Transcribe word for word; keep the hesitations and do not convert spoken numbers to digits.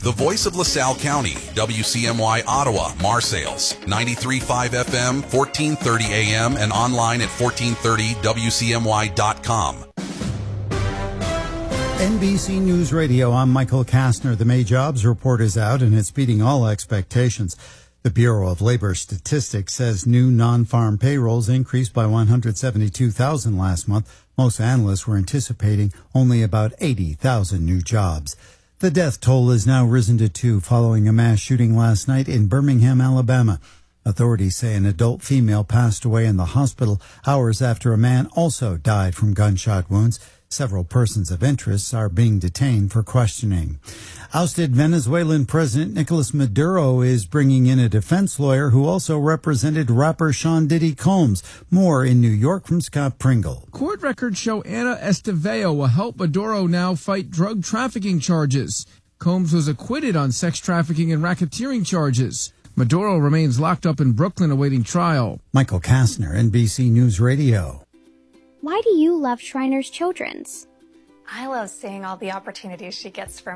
The voice of LaSalle County, W C M Y Ottawa, Marseilles, ninety-three point five F M, fourteen thirty A M, and online at fourteen thirty W C M Y dot com. N B C News Radio, I'm Michael Kastner. The May jobs report is out, and it's beating all expectations. The Bureau of Labor Statistics says new non-farm payrolls increased by one hundred seventy-two thousand last month. Most analysts were anticipating only about eighty thousand new jobs. The death toll has now risen to two following a mass shooting last night in Birmingham, Alabama. Authorities say an adult female passed away in the hospital hours after a man also died from gunshot wounds. Several persons of interest are being detained for questioning. Ousted Venezuelan President Nicolas Maduro is bringing in a defense lawyer who also represented rapper Sean Diddy Combs. More in New York from Scott Pringle. Court records show Ana Estevao will help Maduro now fight drug trafficking charges. Combs was acquitted on sex trafficking and racketeering charges. Maduro remains locked up in Brooklyn awaiting trial. Michael Kastner, N B C News Radio. Why do you love Shriners Children's? I love seeing all the opportunities she gets from